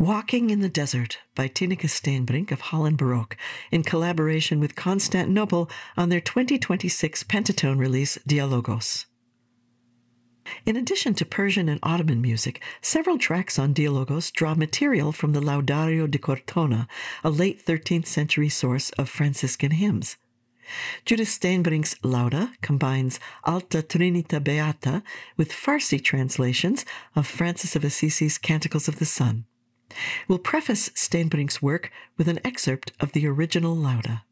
Walking in the Desert by Tineke Steenbrink of Holland Baroque in collaboration with Constantinople on their 2026 Pentatone release Dialogos. In addition to Persian and Ottoman music, several tracks on Dialogos draw material from the Laudario di Cortona, a late 13th century source of Franciscan hymns. Judith Steenbrink's Lauda combines Alta Trinita Beata with Farsi translations of Francis of Assisi's Canticles of the Sun. We'll preface Steenbrink's work with an excerpt of the original Lauda.